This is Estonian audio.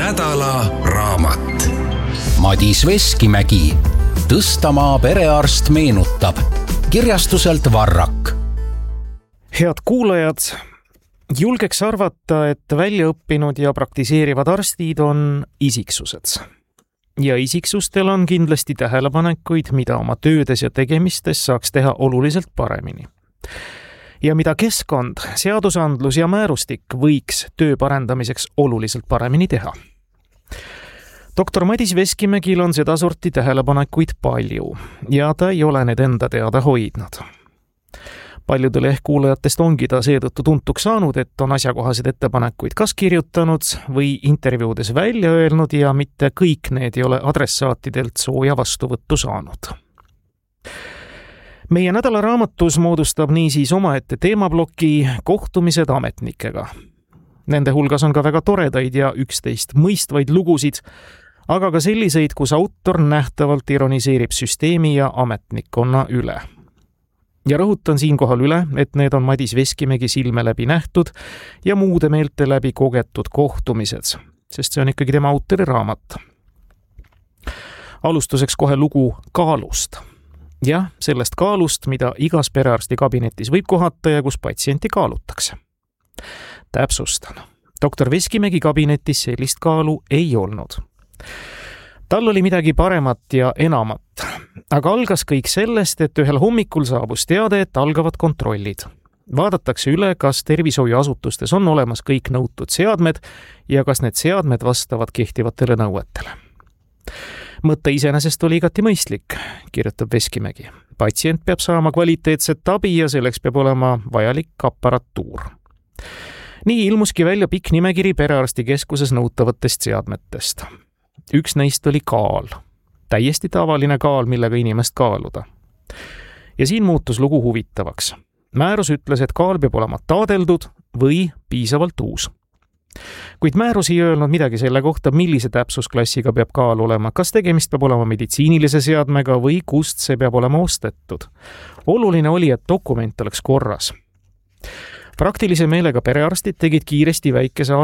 nädala raamat. Madis Veskimägi, Tõstamaa perearst meenutab, kirjastuselt Varrak. Head kuulajad, julgeks arvata, et väljaõppinud ja praktiseerivad arstid on isiksused. Ja isiksustel on kindlasti tähelepanekuid, mida oma töödes ja tegemistes saaks teha oluliselt paremini. Ja mida keskkond, seadusandlus ja määrustik võiks töö parendamiseks oluliselt paremini teha. Doktor Madis Veskimägil on sedasorti tähelepanekuid palju ja ta ei ole need enda teada hoidnud. Paljudele ehk kuulajatest ongi ta seetõttu tuntuks saanud, et on asjakohaseid ettepanekuid kas kirjutanud või intervjuudes välja öelnud ja mitte kõik need ei ole adressaatidelt sooja vastuvõttu saanud. Meie nädalaraamatus moodustab niisiis omaette teemabloki kohtumised ametnikega. Nende hulgas on ka väga toredaid ja üksteist mõistvaid lugusid, aga ka selliseid, kus autor nähtavalt ironiseerib süsteemi ja ametnikkonna üle. Ja rõhutan siinkohal üle, et need on Madis Veskimägi silme läbi nähtud ja muude meelte läbi kogetud kohtumised, sest see on ikkagi tema autori raamat. Alustuseks kohe lugu kaalust. Jah, sellest kaalust, mida igas perearsti kabinetis võib kohata ja kus patsienti kaalutakse. Täpsustan. Doktor Veskimägi kabinetis sellist kaalu ei olnud. Tal oli midagi paremat ja enamat, aga algas kõik sellest, et ühel hommikul saabus teade, et algavad kontrollid. Vaadatakse üle, kas tervishoiuasutustes on olemas kõik nõutud seadmed ja kas need seadmed vastavad kehtivatele nõuetele. Mõte iseenesest oli igati mõistlik, kirjutab Veskimägi. Patsient peab saama kvaliteetset abi ja selleks peab olema vajalik aparatuur. Nii ilmuski välja pikk nimekiri perearstikeskuses nõutavatest seadmetest. Üks neist oli kaal. Täiesti tavaline kaal, millega inimest kaaluda. Ja siin muutus lugu huvitavaks. Määrus ütles, et kaal peab olema taadeldud või piisavalt uus. Kuid määrus ei öelnud midagi selle kohta, millise täpsusklassiga peab kaal olema, kas tegemist peab olema meditsiinilise seadmega või kust see peab olema ostetud. Oluline oli, et dokument oleks korras. Praktilise meelega perearstid tegid kiiresti väikese